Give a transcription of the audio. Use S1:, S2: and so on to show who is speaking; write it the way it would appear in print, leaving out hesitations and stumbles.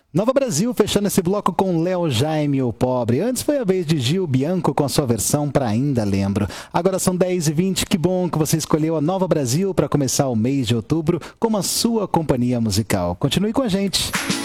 S1: Nova Brasil, fechando esse bloco com Léo Jaime, o Pobre. Antes foi a vez de Gil Bianco com a sua versão Pra Ainda Lembro. Agora são 10h20, que bom que você escolheu a Nova Brasil para começar o mês de outubro com a sua companhia musical. Continue com a gente.